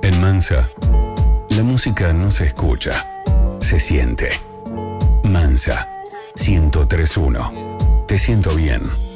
En Mansa, la música no se escucha, se siente. Mansa, 103.1. Te siento bien.